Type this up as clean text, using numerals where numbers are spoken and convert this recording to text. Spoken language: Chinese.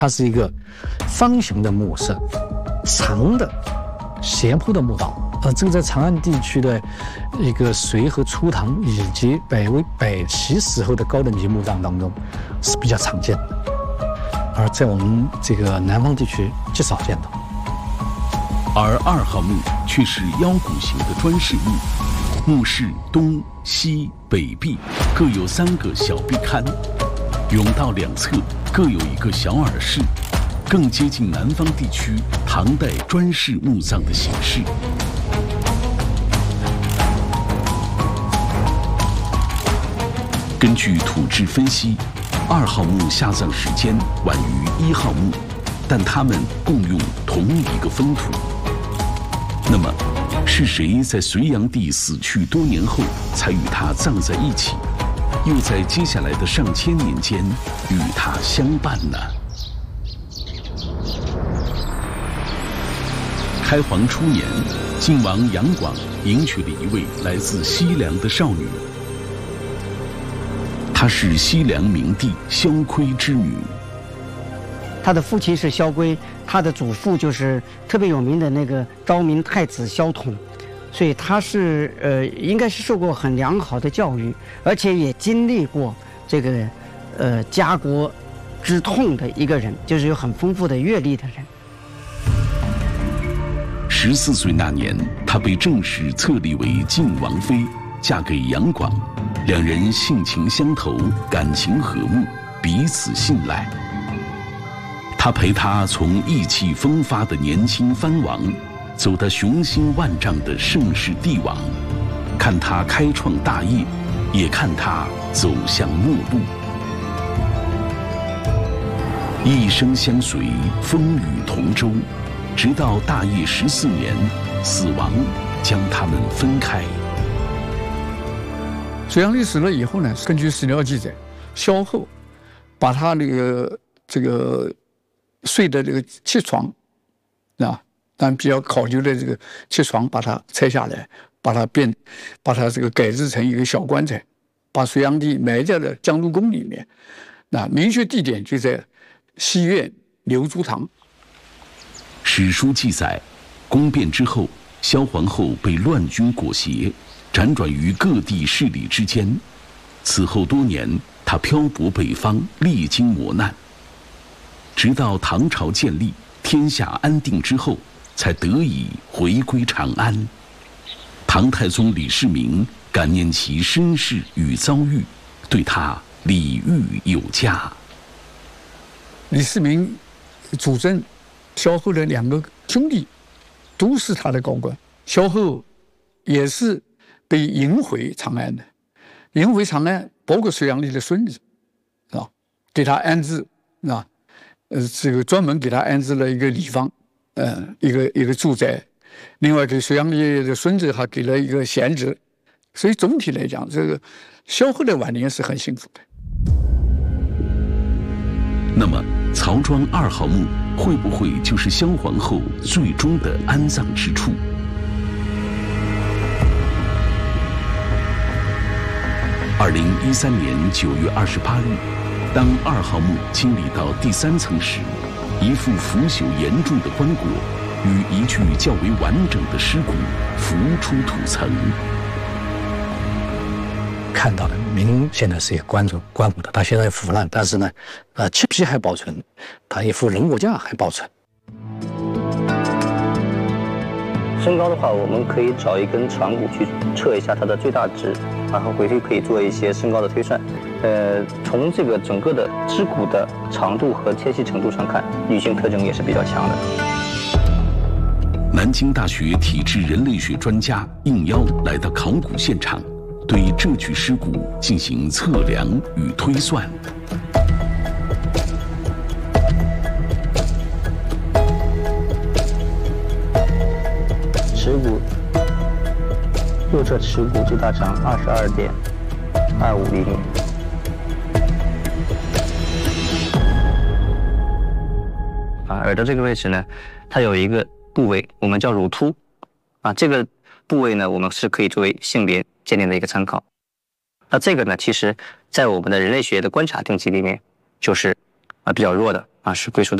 它是一个方形的墓室，长的斜坡的墓道。这个在长安地区的一个隋和初唐以及北齐时候的高等级墓葬当中是比较常见的，而在我们这个南方地区极少见到。 而2号墓却是腰鼓形的砖室墓，墓室东西北壁各有3个小壁龛，甬道两侧各有一个小耳室，更接近南方地区唐代砖室墓葬的形式。根据土质分析，2号墓下葬时间晚于1号墓，但它们共用同一个封土。那么，是谁在隋炀帝死去多年后才与他葬在一起，又在接下来的上千年间与他相伴呢？开皇初年，晋王杨广迎娶了一位来自西凉的少女，她是西凉明帝萧岿之女。 他的父亲是萧岿，他的祖父就是特别有名的那个昭明太子萧统，所以他是应该是受过很良好的教育，而且也经历过这个家国之痛的一个人，就是有很丰富的阅历的人。 14岁那年，她被正式册立为晋王妃，嫁给杨广，两人性情相投，感情和睦，彼此信赖。他陪她从意气风发的年轻藩王，走到雄心万丈的盛世帝王，看他开创大业，也看他走向末路。一生相随，风雨同舟，直到大业14年，死亡将他们分开。 隋炀帝死了以后呢，根据史料记载，萧后把他这个睡的这个气床但比较考究的这个气床，把它拆下来，把它这个改制成一个小棺材，把隋炀帝埋在了江都宫里面。明确地点就在西苑留珠堂。 史书记载，宫变之后，萧皇后被乱军裹挟，辗转于各地势力之间。此后多年，她漂泊北方，历经磨难。直到唐朝建立，天下安定之后，才得以回归长安。唐太宗李世民感念其身世与遭遇，对他礼遇有加。 李世民主政，萧后的2个兄弟都是他的高官，萧后也是被迎回长安的。迎回长安，包括隋炀帝的孙子，给他安置这个专门给他安置了一个礼坊，一个住宅，另外给隋炀帝的孙子还给了一个闲职，所以总体来讲，这个萧后的晚年是很幸福的。 那么，曹庄2号墓会不会就是萧皇后最终的安葬之处？2013年9月28日。当2号墓清理到第3层时，一副腐朽严重的棺椁与一具较为完整的尸骨浮出土层。 看到的明显的是一个棺椁的，它现在腐烂，但是呢，漆皮还保存，它一副人骨架还保存。 身高的话，我们可以找一根长骨去测一下它的最大值，然后回去可以做一些身高的推算。从这个整个的肢骨的长度和贴息程度上看，女性特征也是比较强的。 南京大学体质人类学专家应邀来到考古现场，对这具尸骨进行测量与推算。 耻骨右侧耻骨最大长22.25厘米。耳朵这个位置呢，它有一个部位我们叫乳突，这个部位呢，我们是可以作为性别鉴定的一个参考。那这个呢，其实在我们的人类学的观察定级里面，就是比较弱的。 啊是归属到